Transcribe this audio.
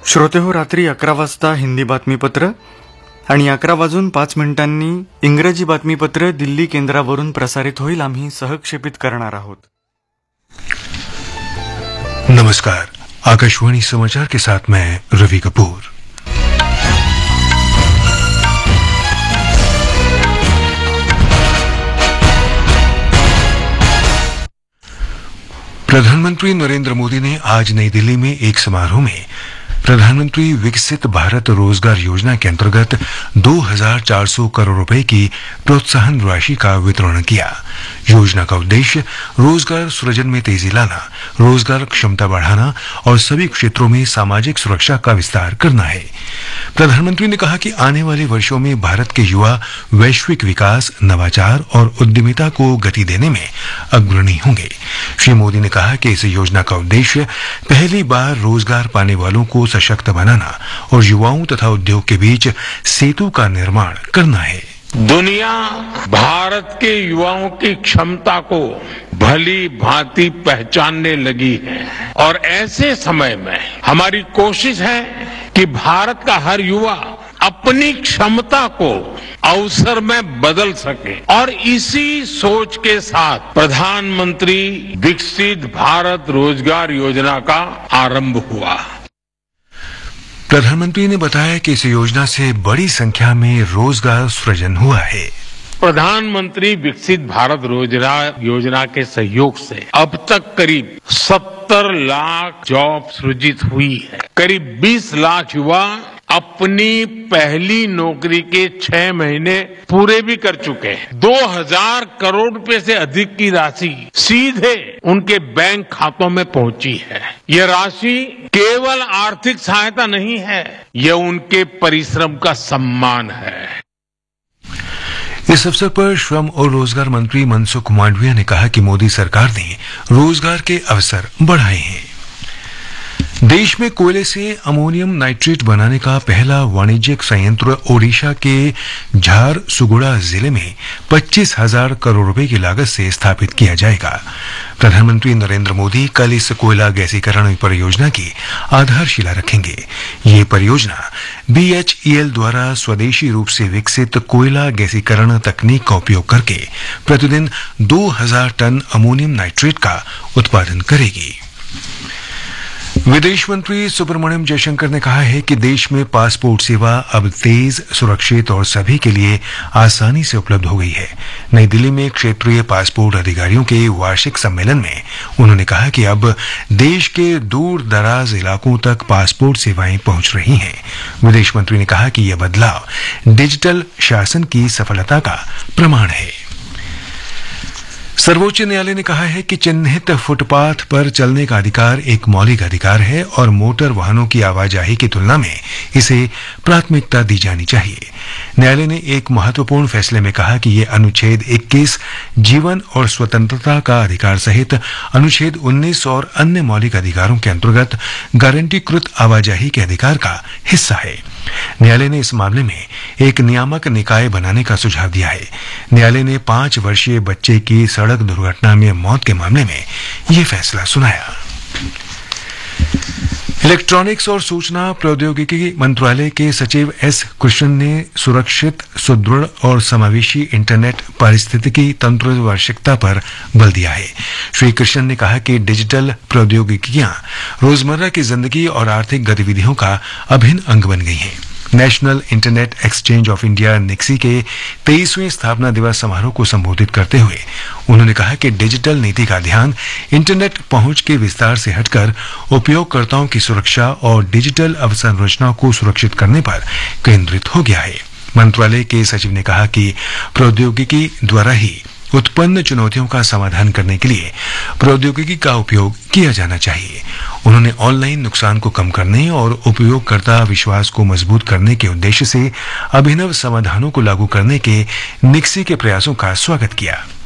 श्रोतेहो, रात्री 11 वाजता हिंदी बातमीपत्र आणि 11:05 इंग्रजी बातमीपत्र दिल्ली केंद्रावरून प्रसारित होईल. आम्ही सहक्षेपित करणार आहोत. नमस्कार, आकाशवाणी समाचार के साथ मैं रवि कपूर. प्रधानमंत्री नरेंद्र मोदी ने आज नई दिल्ली में एक समारोह में प्रधानमंत्री विकसित भारत रोजगार योजना के अंतर्गत 2,400 करोड़ रुपए की प्रोत्साहन राशि का वितरण किया. योजना का उद्देश्य रोजगार सृजन में तेजी लाना, रोजगार क्षमता बढ़ाना और सभी क्षेत्रों में सामाजिक सुरक्षा का विस्तार करना है. प्रधानमंत्री ने कहा कि आने वाले वर्षों में भारत के युवा वैश्विक विकास, नवाचार और उद्यमिता को गति देने में अग्रणी होंगे. श्री मोदी ने कहा कि इस योजना का उद्देश्य पहली बार रोजगार पाने वालों को सशक्त बनाना और युवाओं तथा उद्योग के बीच सेतु का निर्माण करना है. दुनिया भारत के युवाओं की क्षमता को भली भांति पहचानने लगी है और ऐसे समय में हमारी कोशिश है कि भारत का हर युवा अपनी क्षमता को अवसर में बदल सके और इसी सोच के साथ प्रधानमंत्री विकसित भारत रोजगार योजना का आरंभ हुआ. प्रधानमंत्री ने बताया कि इस योजना से बड़ी संख्या में रोजगार सृजन हुआ है. प्रधानमंत्री विकसित भारत रोजगार योजना के सहयोग से अब तक करीब 70 लाख जॉब सृजित हुई है. करीब 20 लाख युवा अपनी पहली नौकरी के 6 महीने पूरे भी कर चुके हैं. 2,000 करोड़ रुपए से अधिक की राशि सीधे उनके बैंक खातों में पहुंची है. यह राशि केवल आर्थिक सहायता नहीं है, यह उनके परिश्रम का सम्मान है. इस अवसर पर श्रम और रोजगार मंत्री मनसुख मांडविया ने कहा कि मोदी सरकार ने रोजगार के अवसर बढ़ाए हैं. देश में कोयले से अमोनियम नाइट्रेट बनाने का पहला वाणिज्यिक संयंत्र ओडिशा के झारसुगुड़ा जिले में 25,000 करोड़ रुपए की लागत से स्थापित किया जाएगा. प्रधानमंत्री नरेंद्र मोदी कल इस कोयला गैसीकरण परियोजना की आधारशिला रखेंगे. ये परियोजना BHEL द्वारा स्वदेशी रूप से विकसित कोयला गैसीकरण तकनीक का उपयोग करके प्रतिदिन 2,000 टन अमोनियम नाइट्रेट का उत्पादन करेगी. विदेश मंत्री सुब्रमण्यम जयशंकर ने कहा है कि देश में पासपोर्ट सेवा अब तेज, सुरक्षित और सभी के लिए आसानी से उपलब्ध हो गई है. नई दिल्ली में क्षेत्रीय पासपोर्ट अधिकारियों के वार्षिक सम्मेलन में उन्होंने कहा कि अब देश के दूर दराज इलाकों तक पासपोर्ट सेवाएं पहुंच रही हैं. विदेश मंत्री ने कहा कि यह बदलाव डिजिटल शासन की सफलता का प्रमाण है. सर्वोच्च न्यायालय ने कहा है कि चिन्हित फुटपाथ पर चलने का अधिकार एक मौलिक अधिकार है और मोटर वाहनों की आवाजाही की तुलना में इसे प्राथमिकता दी जानी चाहिए. न्यायालय ने एक महत्वपूर्ण फैसले में कहा कि यह अनुच्छेद 21 जीवन और स्वतंत्रता का अधिकार सहित अनुच्छेद 19 और अन्य मौलिक अधिकारों के अंतर्गत गारंटीकृत आवाजाही के अधिकार का हिस्सा है. न्यायालय ने इस मामले में एक नियामक निकाय बनाने का सुझाव दिया है. न्यायालय ने 5 वर्षीय बच्चे की सड़क दुर्घटना में मौत के मामले में यह फैसला सुनाया. इलेक्ट्रॉनिक्स और सूचना प्रौद्योगिकी मंत्रालय के सचिव S. कृष्णन ने सुरक्षित, सुदृढ़ और समावेशी इंटरनेट पारिस्थितिकी तंत्र आवश्यकता पर बल दिया है. श्री कृष्णन ने कहा कि डिजिटल प्रौद्योगिकियां रोजमर्रा की जिंदगी और आर्थिक गतिविधियों का अभिन्न अंग बन गई हैं. National internet exchange of India निक्सी के 23वें स्थापना दिवस समारोह को संबोधित करते हुए उन्होंने कहा कि डिजिटल नीति का ध्यान इंटरनेट पहुंच के विस्तार से हटकर उपयोगकर्ताओं की सुरक्षा और डिजिटल अवसंरचना को सुरक्षित करने पर केंद्रित हो गया है. मंत्रालय के सचिव ने कहा कि प्रौद्योगिकी द्वारा ही उत्पन्न चुनौतियों का समाधान करने के लिए प्रौद्योगिकी का उपयोग किया जाना चाहिए. उन्होंने ऑनलाइन नुकसान को कम करने और उपयोगकर्ता विश्वास को मजबूत करने के उद्देश्य से अभिनव समाधानों को लागू करने के निक्सी के प्रयासों का स्वागत किया.